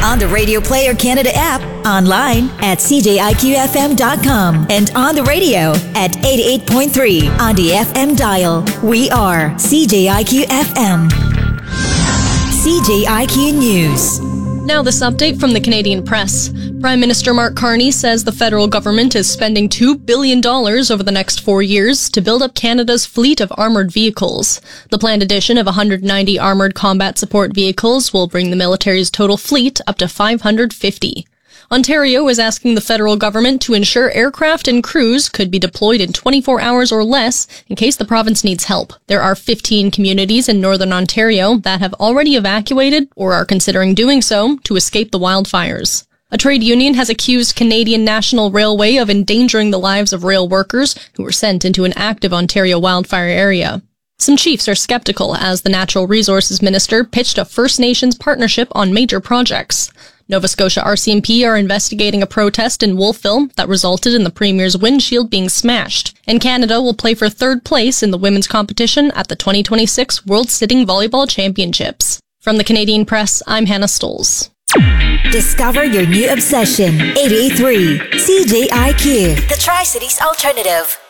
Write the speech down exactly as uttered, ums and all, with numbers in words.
on the Radio Player Canada app, online at c j i q f m dot com, and on the radio at eighty-eight point three on the F M dial. We are C J I Q F M. C J I Q News. Now this update from the Canadian Press. Prime Minister Mark Carney says the federal government is spending two billion dollars over the next four years to build up Canada's fleet of armoured vehicles. The planned addition of one hundred ninety armoured combat support vehicles will bring the military's total fleet up to five hundred fifty. Ontario is asking the federal government to ensure aircraft and crews could be deployed in twenty-four hours or less in case the province needs help. There are fifteen communities in northern Ontario that have already evacuated or are considering doing so to escape the wildfires. A trade union has accused Canadian National Railway of endangering the lives of rail workers who were sent into an active Ontario wildfire area. Some chiefs are skeptical as the Natural Resources Minister pitched a First Nations partnership on major projects. Nova Scotia R C M P are investigating a protest in Wolfville that resulted in the Premier's windshield being smashed. And Canada will play for third place in the women's competition at the twenty twenty-six World Sitting Volleyball Championships. From the Canadian Press, I'm Hannah Stolz. Discover your new obsession. eighty-eight point three C J I Q, the Tri-Cities Alternative.